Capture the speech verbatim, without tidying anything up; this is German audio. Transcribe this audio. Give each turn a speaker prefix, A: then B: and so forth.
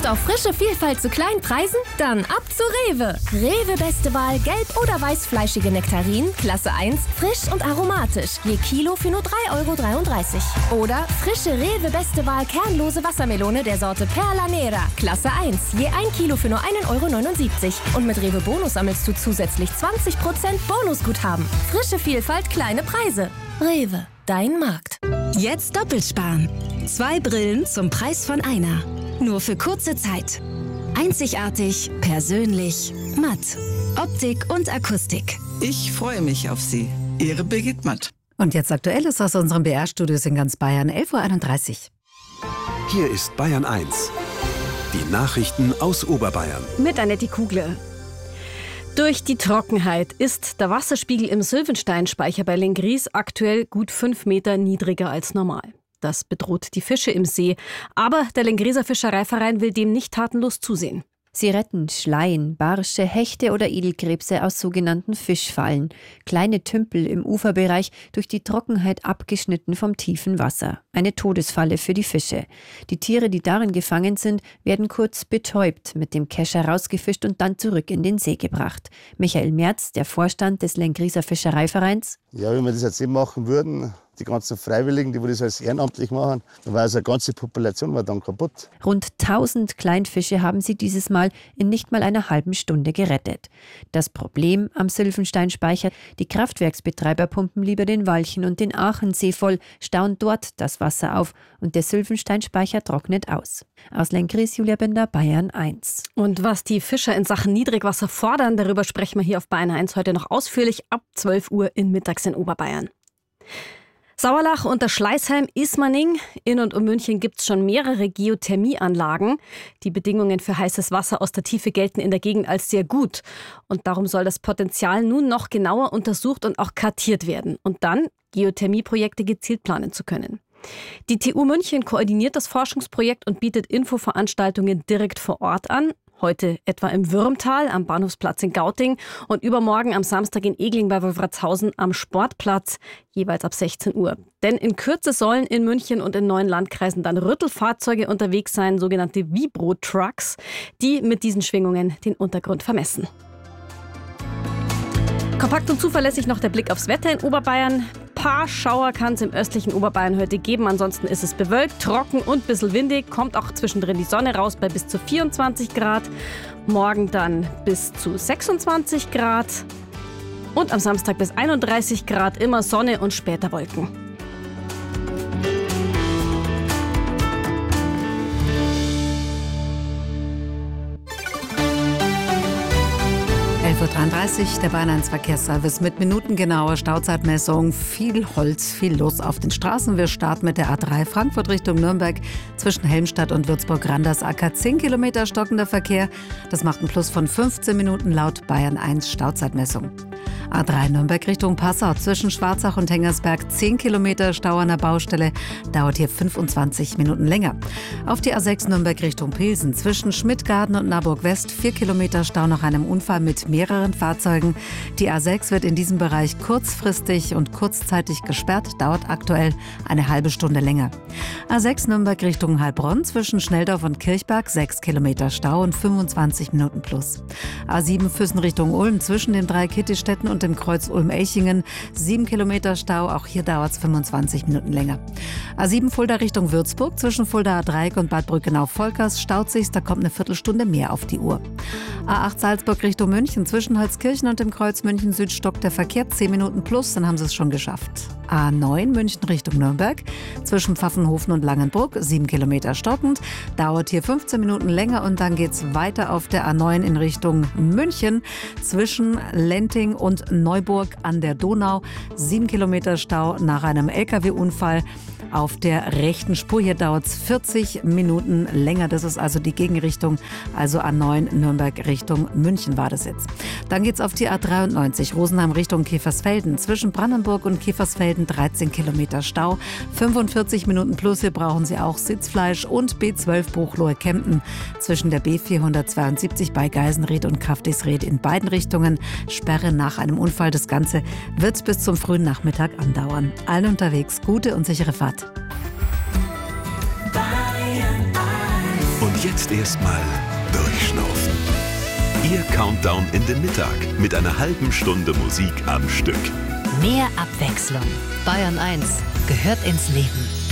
A: Lust auf frische Vielfalt zu kleinen Preisen? Dann ab zu Rewe. Rewe Beste Wahl gelb- oder weißfleischige Nektarinen, Klasse eins, frisch und aromatisch. Je Kilo für nur drei Euro dreiunddreißig. Oder frische Rewe Beste Wahl kernlose Wassermelone der Sorte Perla Nera, Klasse eins. Je ein Kilo für nur ein Euro neunundsiebzig. Und mit Rewe Bonus sammelst du zusätzlich zwanzig Prozent Bonusguthaben. Frische Vielfalt, kleine Preise. Rewe, dein Markt.
B: Jetzt doppelt sparen. Zwei Brillen zum Preis von einer. Nur für kurze Zeit. Einzigartig, persönlich, matt. Optik und Akustik.
C: Ich freue mich auf Sie. Ihre Birgit Matt.
D: Und jetzt Aktuelles aus unseren B R-Studios in ganz Bayern, elf Uhr einunddreißig.
E: Hier ist Bayern eins. Die Nachrichten aus Oberbayern.
F: Mit Annette Kugler. Durch die Trockenheit ist der Wasserspiegel im Sylvensteinspeicher bei Lenggries aktuell gut fünf Meter niedriger als normal. Das bedroht die Fische im See. Aber der Lengrieser Fischereiverein will dem nicht tatenlos zusehen.
G: Sie retten Schleien, Barsche, Hechte oder Edelkrebse aus sogenannten Fischfallen. Kleine Tümpel im Uferbereich, durch die Trockenheit abgeschnitten vom tiefen Wasser. Eine Todesfalle für die Fische. Die Tiere, die darin gefangen sind, werden kurz betäubt, mit dem Kescher rausgefischt und dann zurück in den See gebracht. Michael Merz, der Vorstand des Lengrieser Fischereivereins.
H: Ja, wenn wir das jetzt eben machen würden, die ganzen Freiwilligen, die das als ehrenamtlich machen, dann war also eine ganze Population war dann kaputt.
G: Rund tausend Kleinfische haben sie dieses Mal in nicht mal einer halben Stunde gerettet. Das Problem am Sylvensteinspeicher: die Kraftwerksbetreiber pumpen lieber den Walchen und den Aachensee voll, stauen dort das Wasser auf und der Sylvensteinspeicher trocknet aus. Aus Lenggries, Julia Binder, Bayern eins.
F: Und was die Fischer in Sachen Niedrigwasser fordern, darüber sprechen wir hier auf Bayern eins heute noch ausführlich ab zwölf Uhr in Mittags in Oberbayern. Sauerlach, Unterschleißheim, Ismaning. In und um München gibt es schon mehrere Geothermieanlagen. Die Bedingungen für heißes Wasser aus der Tiefe gelten in der Gegend als sehr gut. Und darum soll das Potenzial nun noch genauer untersucht und auch kartiert werden. Und dann Geothermieprojekte gezielt planen zu können. Die T U München koordiniert das Forschungsprojekt und bietet Infoveranstaltungen direkt vor Ort an. Heute etwa im Würmtal am Bahnhofsplatz in Gauting und übermorgen am Samstag in Egling bei Wolfratshausen am Sportplatz, jeweils ab sechzehn Uhr. Denn in Kürze sollen in München und in neuen Landkreisen dann Rüttelfahrzeuge unterwegs sein, sogenannte Vibro-Trucks, die mit diesen Schwingungen den Untergrund vermessen. Kompakt und zuverlässig noch der Blick aufs Wetter in Oberbayern. Paar Schauer kann es im östlichen Oberbayern heute geben. Ansonsten ist es bewölkt, trocken und ein bisschen windig. Kommt auch zwischendrin die Sonne raus bei bis zu vierundzwanzig Grad. Morgen dann bis zu sechsundzwanzig Grad. Und am Samstag bis einunddreißig Grad, immer Sonne und später Wolken.
D: elf Uhr dreiunddreißig, der Bayern eins Verkehrsservice mit minutengenauer Stauzeitmessung. Viel Holz, viel los auf den Straßen. Wir starten mit der A drei Frankfurt Richtung Nürnberg zwischen Helmstadt und Würzburg-Randersacker. zehn Kilometer stockender Verkehr. Das macht einen Plus von fünfzehn Minuten laut Bayern eins Stauzeitmessung. A drei Nürnberg Richtung Passau zwischen Schwarzach und Hengersberg. zehn Kilometer Stau an der Baustelle. Dauert hier fünfundzwanzig Minuten länger. Auf die A sechs Nürnberg Richtung Pilsen zwischen Schmidtgarten und Naburg West. vier Kilometer Stau nach einem Unfall mit mehreren Fahrzeugen. Die A sechs wird in diesem Bereich kurzfristig und kurzzeitig gesperrt. Dauert aktuell eine halbe Stunde länger. A sechs Nürnberg Richtung Heilbronn zwischen Schnelldorf und Kirchberg. sechs Kilometer Stau und fünfundzwanzig Minuten plus. A sieben Füssen Richtung Ulm zwischen den drei Kittistädten und dem Kreuz Ulm-Elchingen. sieben Kilometer Stau, auch hier dauert es fünfundzwanzig Minuten länger. A sieben Fulda Richtung Würzburg zwischen Fulda Dreieck und Bad Brückenau-Volkers staut sich, da kommt eine Viertelstunde mehr auf die Uhr. A acht Salzburg Richtung München zwischen Holzkirchen und dem Kreuz München Süd stockt der Verkehr zehn Minuten plus, dann haben sie es schon geschafft. A neun München Richtung Nürnberg zwischen Pfaffenhofen und Langenbrück, sieben Kilometer stockend, dauert hier fünfzehn Minuten länger und dann geht's weiter auf der A neun in Richtung München zwischen Lenting und Neuburg an der Donau, sieben Kilometer Stau nach einem L K W-Unfall. Auf der rechten Spur hier dauert es vierzig Minuten länger. Das ist also die Gegenrichtung, also A neun Nürnberg Richtung München war das jetzt. Dann geht's auf die A dreiundneunzig Rosenheim Richtung Käfersfelden. Zwischen Brandenburg und Käfersfelden dreizehn Kilometer Stau, fünfundvierzig Minuten plus. Hier brauchen Sie auch Sitzfleisch und B zwölf Buchloe-Kempen. Zwischen der B vierhundertzweiundsiebzig bei Geisenried und Kaftisried in beiden Richtungen. Sperre nach einem Unfall. Das Ganze wird bis zum frühen Nachmittag andauern. Allen unterwegs gute und sichere Fahrt.
E: Und jetzt erstmal durchschnaufen. Ihr Countdown in den Mittag mit einer halben Stunde Musik am Stück.
I: Mehr Abwechslung. Bayern eins gehört ins Leben.